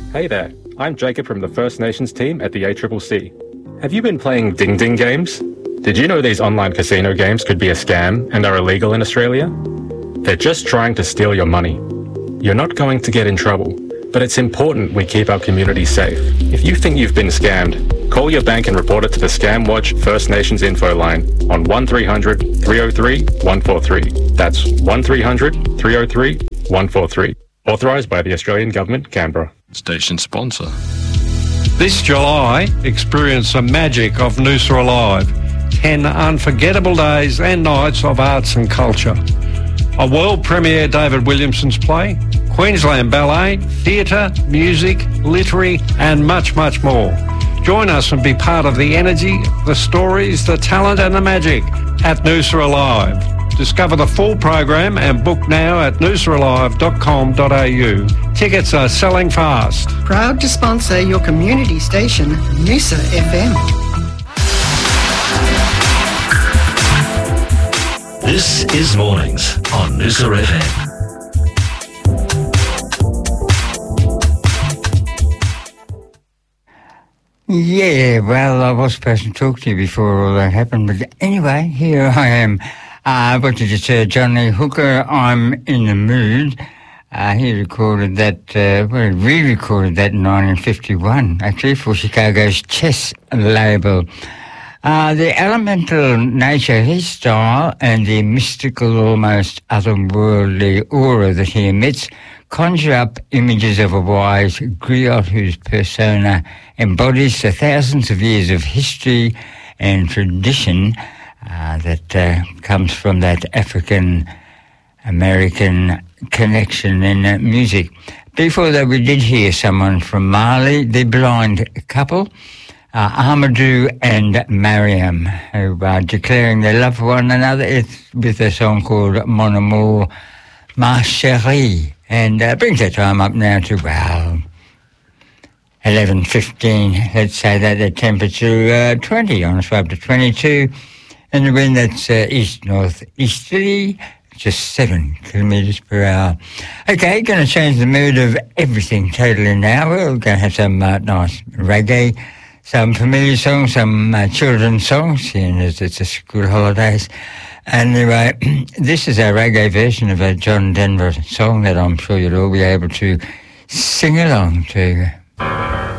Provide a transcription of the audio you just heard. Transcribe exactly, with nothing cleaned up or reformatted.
Hey there, I'm Jacob from the First Nations team at the A C C C. Have you been playing Ding Ding games? Did you know these online casino games could be a scam and are illegal in Australia? They're just trying to steal your money. You're not going to get in trouble, but it's important we keep our community safe. If you think you've been scammed, call your bank and report it to the Scam Watch First Nations info line on one three hundred, three oh three, one four three. That's one three hundred, three oh three, one four three. Authorised by the Australian Government, Canberra. Station sponsor. This July, experience the magic of Noosa Alive. Ten unforgettable days and nights of arts and culture. A world premiere David Williamson's play, Queensland Ballet, theatre, music, literary and much, much more. Join us and be part of the energy, the stories, the talent and the magic at Noosa Alive. Discover the full program and book now at noosa alive dot com dot a u. Tickets are selling fast. Proud to sponsor your community station, Noosa F M. This is Mornings on Noosa F M. Yeah, well, I was supposed to talk to you before all that happened, but anyway, here I am. Uh, I wanted to say, Johnny Hooker, I'm in the mood. Uh, he recorded that, uh, well, he re-recorded that in nineteen fifty-one, actually, for Chicago's Chess label. Uh, the elemental nature of his style and the mystical, almost otherworldly aura that he emits conjure up images of a wise griot whose persona embodies the thousands of years of history and tradition uh, that uh, comes from that African-American connection in uh, music. Before that, we did hear someone from Mali, the blind couple, uh, Amadou and Mariam, who are declaring their love for one another. It's with a song called Mon Amour, Ma Chérie. And uh, brings that time up now to, well, eleven fifteen. Let's say that the temperature uh, twenty, on its way up to twenty-two. And the wind that's uh, east-north-easterly, just seven kilometres per hour. Okay, going to change the mood of everything totally now. We're going to have some uh, nice reggae, some familiar songs, some uh, children's songs, seeing as it's a school holidays. Anyway, this is our reggae version of a John Denver song that I'm sure you'll all be able to sing along to.